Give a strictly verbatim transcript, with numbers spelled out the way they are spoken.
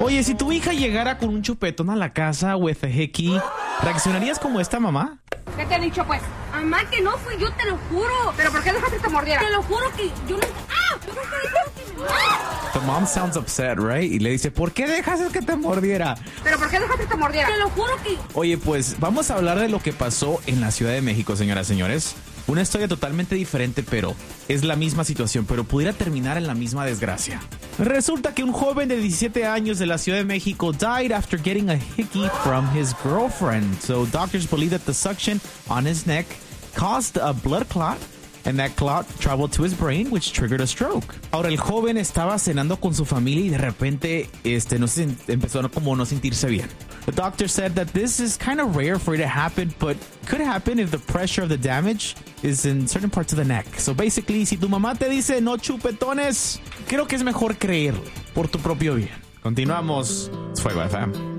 Oye, si tu hija llegara con un chupetón a la casa with a hickey, ¿reaccionarías como esta mamá? ¿Qué te he dicho, pues? Mamá, que no fui yo, te lo juro. ¿Pero por qué dejaste que te mordiera? Te lo juro que yo no... ¡Ah! Yo nunca dije que me... ¡Ah! The mom sounds upset, right? Y le dice, ¿por qué dejaste que te mordiera? ¿Pero por qué dejaste que te mordiera? Te lo juro que... Oye, pues vamos a hablar de lo que pasó en la Ciudad de México, señoras y señores. Una historia totalmente diferente, pero es la misma situación, pero pudiera terminar en la misma desgracia. Resulta que un joven de diecisiete años de la Ciudad de México died after getting a hickey from his girlfriend. So doctors believe that the suction on his neck caused a blood clot, and that clot traveled to his brain, which triggered a stroke. Ahora, el joven estaba cenando con su familia y de repente este, no se, empezó a como no sentirse bien. The doctor said that this is kind of rare for it to happen, but could happen if the pressure of the damage is in certain parts of the neck. So basically, si tu mamá te dice no chupetones, creo que es mejor creerlo por tu propio bien. Continuamos. It's Fuego F M.